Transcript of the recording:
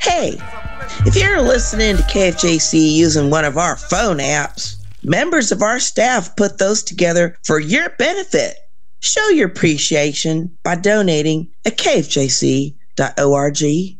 Hey, if you're listening to KFJC using one of our phone apps, members of our staff put those together for your benefit. Show your appreciation by donating at kfjc.org.